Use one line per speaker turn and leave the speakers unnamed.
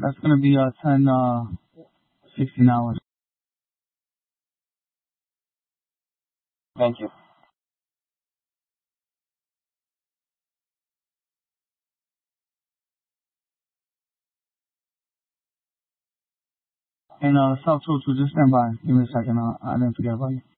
That's gonna be 10:16 hours. Thank you. And South Church, just stand by. Give me a second. I didn't forget about you.